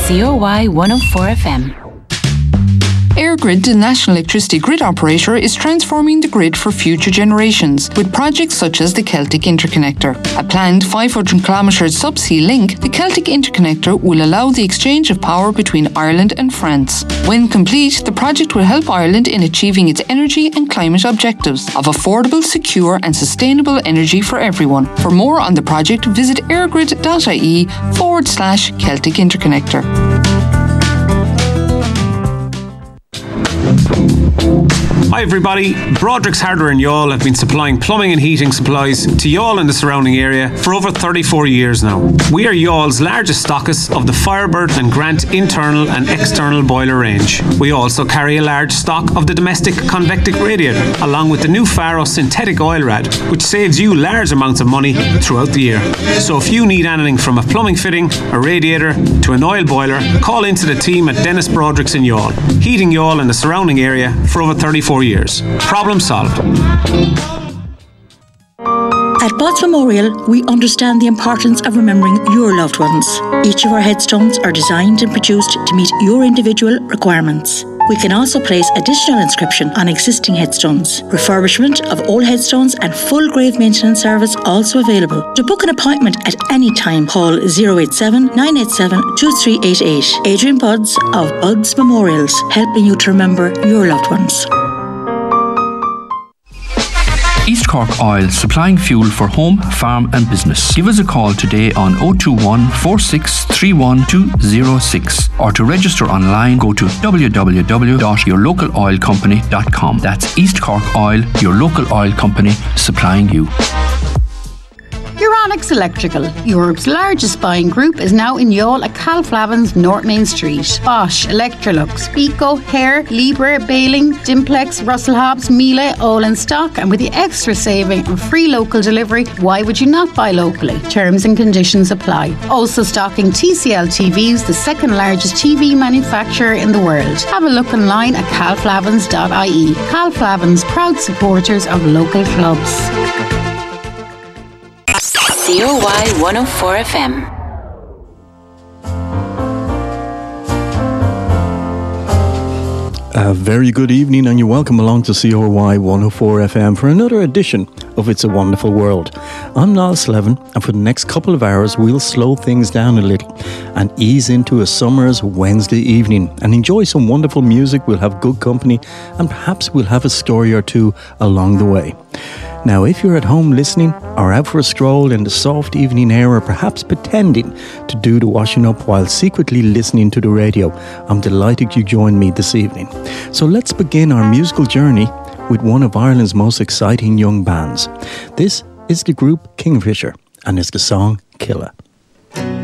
COY 104 FM. EirGrid, the national electricity grid operator, is transforming the grid for future generations with projects such as the Celtic Interconnector. A planned 500-kilometre subsea link, the Celtic Interconnector will allow the exchange of power between Ireland and France. When complete, the project will help Ireland in achieving its energy and climate objectives of affordable, secure and sustainable energy for everyone. For more on the project, visit airgrid.ie/Celtic Interconnector. Hi everybody, Broderick's Hardware in Youghal have been supplying plumbing and heating supplies to Youghal and the surrounding area for over 34 years now. We are Youghall's largest stockist of the Firebird and Grant internal and external boiler range. We also carry a large stock of the domestic convectic radiator, along with the new Faro synthetic oil rad, which saves you large amounts of money throughout the year. So if you need anything from a plumbing fitting, a radiator to an oil boiler, call into the team at Dennis Broderick's in Youghal, heating Youghal and the surrounding area for over 34 years. Problem solved. At Buds Memorial, we understand the importance of remembering your loved ones. Each of our headstones are designed and produced to meet your individual requirements. We can also place additional inscription on existing headstones. Refurbishment of old headstones and full grave maintenance service also available. To book an appointment at any time, call 087 987 2388. Adrian Buds of Buds Memorials, helping you to remember your loved ones. East Cork Oil, supplying fuel for home, farm and business. Give us a call today on 021 4631 206 or to register online go to www.yourlocaloilcompany.com. That's East Cork Oil, your local oil company supplying you. Euronics Electrical, Europe's largest buying group, is now in Youghal at Calflavin's North Main Street. Bosch, Electrolux, Pico, Hare, Libre, Baling, Dimplex, Russell Hobbs, Miele, all in stock, and with the extra saving and free local delivery, why would you not buy locally? Terms and conditions apply. Also stocking TCL TVs, the second largest TV manufacturer in the world. Have a look online at calflavins.ie. Calflavins, proud supporters of local clubs. COY 104 FM. A very good evening and you're welcome along to COY 104 FM for another edition of It's a Wonderful World. I'm Niall Slevin and for the next couple of hours we'll slow things down a little and ease into a summer's Wednesday evening and enjoy some wonderful music. We'll have good company and perhaps we'll have a story or two along the way. Now, if you're at home listening or out for a stroll in the soft evening air or perhaps pretending to do the washing up while secretly listening to the radio, I'm delighted you joined me this evening. So let's begin our musical journey with one of Ireland's most exciting young bands. This is the group Kingfisher and it's the song Killa.